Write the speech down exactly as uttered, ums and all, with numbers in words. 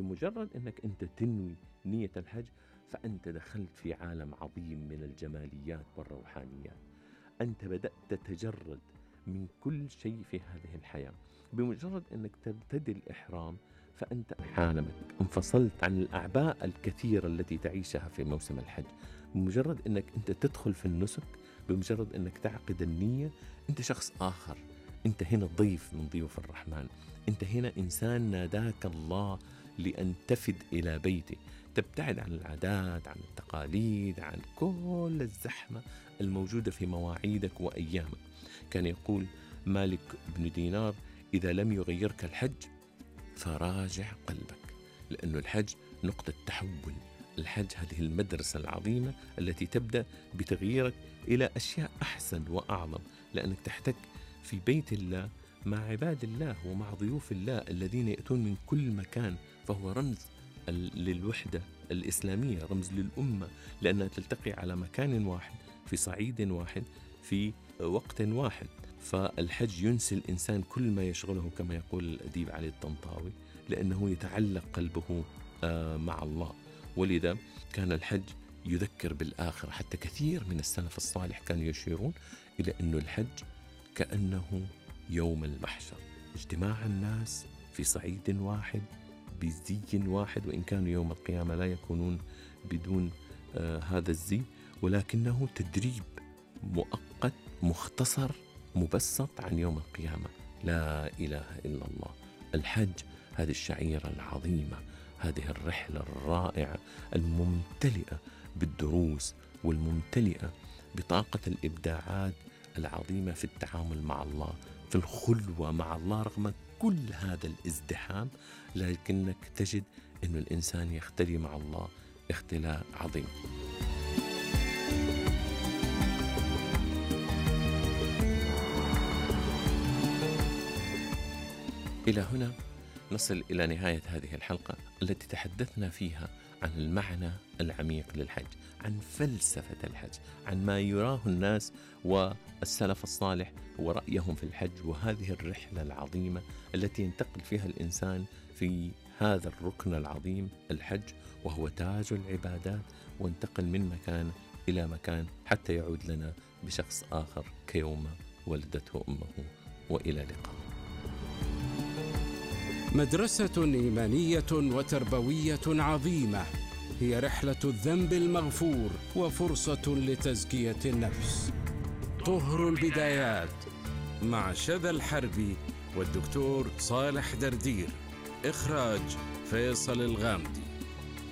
بمجرد أنك أنت تنوي نية الحج فأنت دخلت في عالم عظيم من الجماليات والروحانيات. أنت بدأت تتجرد من كل شيء في هذه الحياة. بمجرد أنك تبتدي الإحرام فأنت حالمك انفصلت عن الأعباء الكثيرة التي تعيشها في موسم الحج. بمجرد أنك أنت تدخل في النسك، بمجرد أنك تعقد النية، أنت شخص آخر. أنت هنا ضيف من ضيوف الرحمن. أنت هنا إنسان ناداك الله لأن تفد إلى بيته، تبتعد عن العادات، عن التقاليد، عن كل الزحمة الموجودة في مواعيدك وأيامك. كان يقول مالك بن دينار: إذا لم يغيرك الحج فراجع قلبك، لأن الحج نقطة تحول. الحج هذه المدرسة العظيمة التي تبدأ بتغييرك إلى أشياء أحسن وأعظم، لأنك تحتك في بيت الله مع عباد الله ومع ضيوف الله الذين يأتون من كل مكان. فهو رمز للوحدة الإسلامية، رمز للأمة، لأنها تلتقي على مكان واحد في صعيد واحد في وقت واحد. فالحج ينسي الإنسان كل ما يشغله كما يقول الأديب علي الطنطاوي، لأنه يتعلق قلبه مع الله. ولذا كان الحج يذكر بالآخرة. حتى كثير من السلف الصالح كانوا يشيرون إلى أن الحج كأنه يوم المحشر، اجتماع الناس في صعيد واحد بزي واحد، وإن كانوا يوم القيامة لا يكونون بدون آه هذا الزي، ولكنه تدريب مؤقت مختصر مبسط عن يوم القيامة. لا إله إلا الله. الحج هذه الشعيرة العظيمة، هذه الرحلة الرائعة الممتلئة بالدروس والممتلئة بطاقة الإبداعات العظيمة في التعامل مع الله، في الخلوة مع الله رغم كل هذا الازدحام، لكنك تجد أن الإنسان يختلي مع الله اختلاء عظيم. إلى هنا نصل إلى نهاية هذه الحلقة التي تحدثنا فيها عن المعنى العميق للحج، عن فلسفة الحج، عن ما يراه الناس والسلف الصالح ورأيهم في الحج، وهذه الرحلة العظيمة التي ينتقل فيها الإنسان في هذا الركن العظيم الحج، وهو تاج العبادات، وانتقل من مكان إلى مكان حتى يعود لنا بشخص آخر كيوم ولدته أمه. وإلى اللقاء. مدرسة إيمانية وتربوية عظيمة هي رحلة الذنب المغفور وفرصة لتزكية النفس. طهر البدايات مع شذى الحربي والدكتور صالح دردير. إخراج فيصل الغامدي.